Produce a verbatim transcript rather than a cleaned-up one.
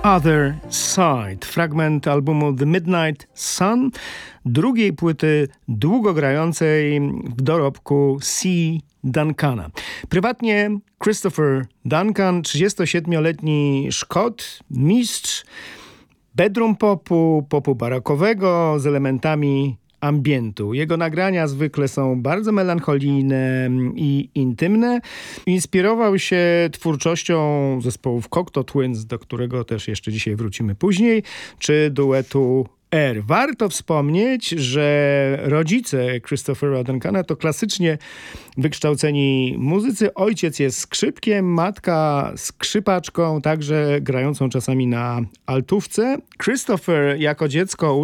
Other Side, fragment albumu The Midnight Sun, drugiej płyty długogrającej w dorobku C. Duncana. Prywatnie Christopher Duncan, trzydziestosiedmioletni Szkot, mistrz bedroom popu, popu barakowego z elementami ambientu. Jego nagrania zwykle są bardzo melancholijne i intymne. Inspirował się twórczością zespołów Cocteau Twins, do którego też jeszcze dzisiaj wrócimy później, czy duetu R. Warto wspomnieć, że rodzice Christophera Duncana to klasycznie wykształceni muzycy. Ojciec jest skrzypkiem, matka skrzypaczką, także grającą czasami na altówce. Christopher jako dziecko